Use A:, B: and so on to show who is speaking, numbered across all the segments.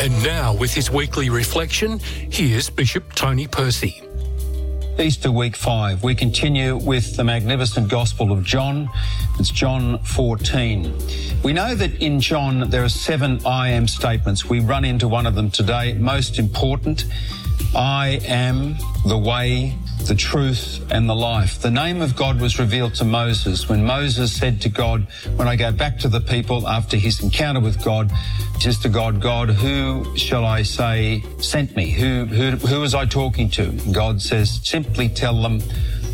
A: And now, with his weekly reflection, here's Bishop Tony Percy.
B: Easter week 5, we continue with the magnificent Gospel of John. It's John 14. We know that in John there are 7 I am statements. We run into one of them today. Most important, I am the way, the truth and the life. The name of God was revealed to Moses when Moses said to God, when I go back to the people after his encounter with God, says to God, God, who shall I say sent me? Who was I talking to? And God says, simply tell them,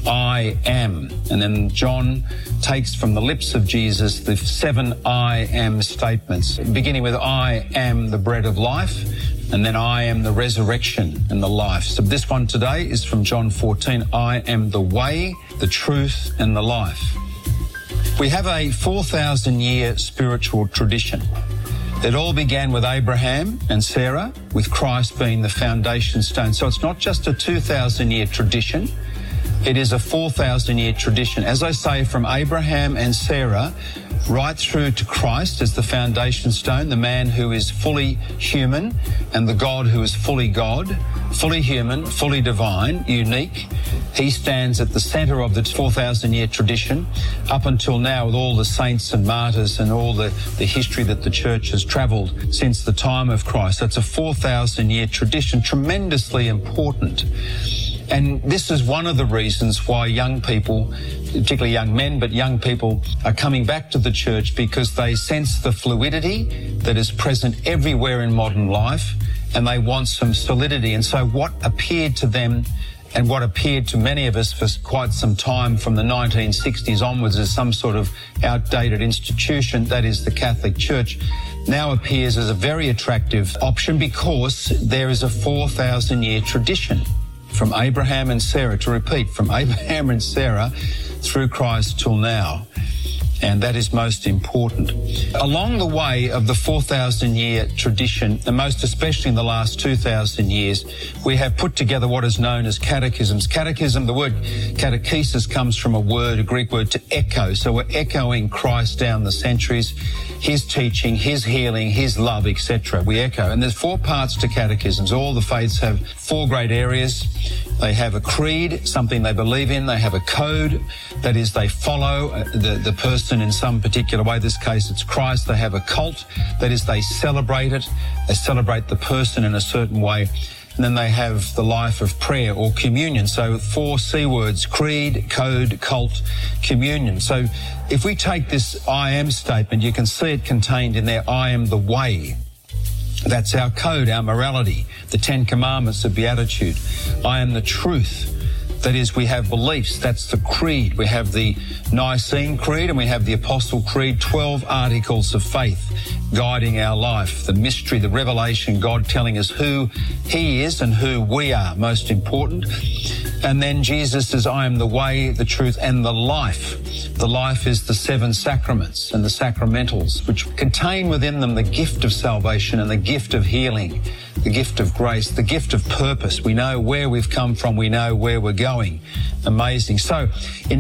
B: I am. And then John takes from the lips of Jesus the 7 I am statements, beginning with I am the bread of life, and then I am the resurrection and the life. So this one today is from John 14. I am the way, the truth and the life. We have a 4,000-year spiritual tradition. It all began with Abraham and Sarah, with Christ being the foundation stone. So it's not just a 2,000-year tradition. It is a 4,000-year tradition. As I say, from Abraham and Sarah right through to Christ as the foundation stone, the man who is fully human and the God who is fully God, fully human, fully divine, unique. He stands at the centre of the 4,000-year tradition up until now, with all the saints and martyrs and all the history that the church has travelled since the time of Christ. That's a 4,000-year tradition, tremendously important. And this is one of the reasons why young people, particularly young men, but young people are coming back to the church, because they sense the fluidity that is present everywhere in modern life and they want some solidity. And so what appeared to them and what appeared to many of us for quite some time from the 1960s onwards as some sort of outdated institution, that is the Catholic Church, now appears as a very attractive option because there is a 4,000-year tradition. From Abraham and Sarah, to repeat, from Abraham and Sarah through Christ till now. And that is most important. Along the way of the 4,000-year tradition, and most especially in the last 2,000 years, we have put together what is known as catechisms. Catechism, the word catechesis comes from a Greek word to echo. So we're echoing Christ down the centuries, his teaching, his healing, his love, etc. We echo. And there's 4 parts to catechisms. All the faiths have 4 great areas. They have a creed, something they believe in. They have a code, that is, they follow the person in some particular way. In this case, it's Christ. They have a cult, that is, they celebrate it. They celebrate the person in a certain way. And then they have the life of prayer or communion. So 4 C words: creed, code, cult, communion. So if we take this I am statement, you can see it contained in there, I am the way. That's our code, our morality, the 10 commandments of beatitude. I am the truth. That is, we have beliefs. That's the creed. We have the Nicene Creed and we have the Apostle Creed, 12 articles of faith guiding our life. The mystery, the revelation, God telling us who he is and who we are, most important. And then Jesus says, I am the way, the truth and the life. The life is the 7 sacraments and the sacramentals, which contain within them the gift of salvation and the gift of healing, the gift of grace, the gift of purpose. We know where we've come from. We know where we're going. Amazing. So in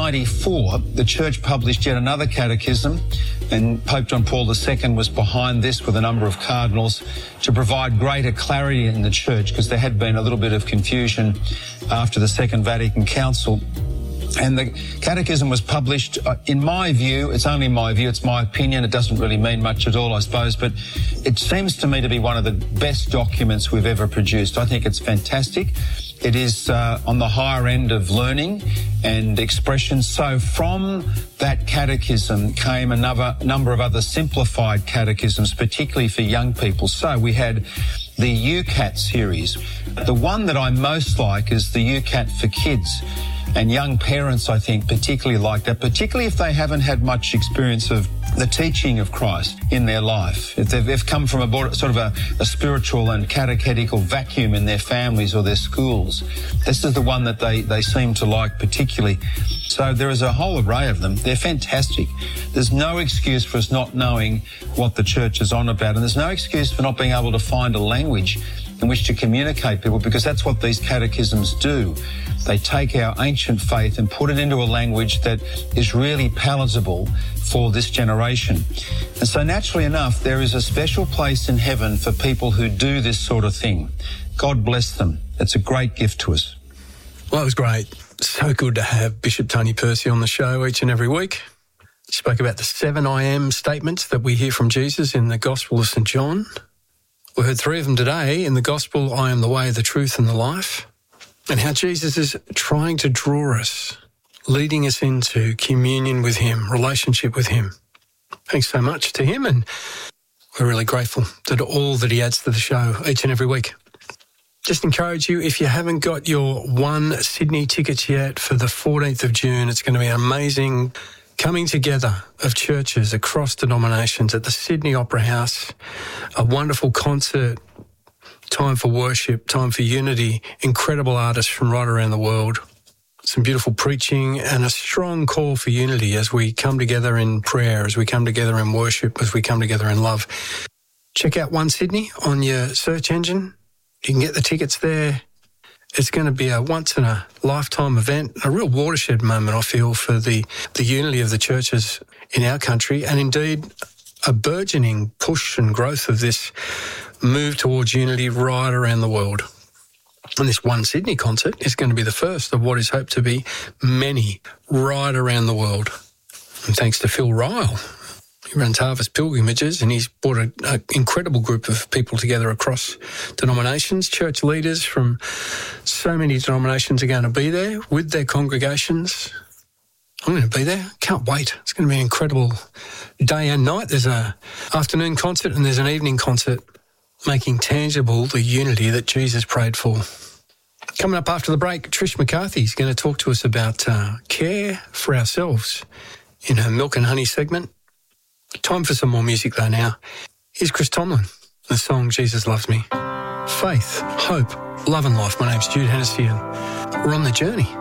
B: 1994, the church published yet another catechism, and Pope John Paul II was behind this with a number of cardinals to provide greater clarity in the church, because there had been a little bit of confusion after the Second Vatican Council. And the catechism was published, in my view, it's only my view, it's my opinion, it doesn't really mean much at all, I suppose, but it seems to me to be one of the best documents we've ever produced. I think it's fantastic. It is on the higher end of learning and expression. So from that catechism came another number of other simplified catechisms, particularly for young people. So we had the UCAT series. The one that I most like is the UCAT for kids. And young parents, I think, particularly like that, particularly if they haven't had much experience of the teaching of Christ in their life. If they've come from a sort of a spiritual and catechetical vacuum in their families or their schools, this is the one that they seem to like particularly. So there is a whole array of them. They're fantastic. There's no excuse for us not knowing what the church is on about, and there's no excuse for not being able to find a language in which to communicate people, because that's what these catechisms do. They take our ancient faith and put it into a language that is really palatable for this generation. And so naturally enough, there is a special place in heaven for people who do this sort of thing. God bless them. It's a great gift to us.
A: Well, it was great. So good to have Bishop Tony Percy on the show each and every week. He spoke about the 7 I am statements that we hear from Jesus in the Gospel of St. John. We heard 3 of them today in the Gospel, I am the way, the truth and the life, and how Jesus is trying to draw us, leading us into communion with him, relationship with him. Thanks so much to him, and we're really grateful to all that he adds to the show each and every week. Just encourage you, if you haven't got your One Sydney tickets yet for the 14th of June, it's going to be an amazing coming together of churches across denominations at the Sydney Opera House, a wonderful concert, time for worship, time for unity, incredible artists from right around the world, some beautiful preaching and a strong call for unity as we come together in prayer, as we come together in worship, as we come together in love. Check out One Sydney on your search engine. You can get the tickets there. It's going to be a once-in-a-lifetime event, a real watershed moment, I feel, for the unity of the churches in our country, and indeed a burgeoning push and growth of this move towards unity right around the world. And this One Sydney concert is going to be the first of what is hoped to be many right around the world. And thanks to Phil Ryle. He runs Harvest Pilgrimages, and he's brought an incredible group of people together across denominations. Church leaders from so many denominations are going to be there with their congregations. I'm going to be there. Can't wait. It's going to be an incredible day and night. There's an afternoon concert and there's an evening concert, making tangible the unity that Jesus prayed for. Coming up after the break, Trish McCarthy is going to talk to us about care for ourselves in her Milk and Honey segment. Time for some more music though now. Here's Chris Tomlin, the song Jesus Loves Me. Faith, hope, love and life. My name's Jude Hennessy and we're on the journey.